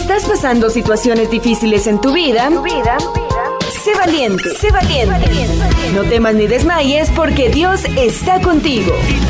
estás pasando situaciones difíciles en tu vida, sé valiente, sé valiente. No temas ni desmayes porque Dios está contigo.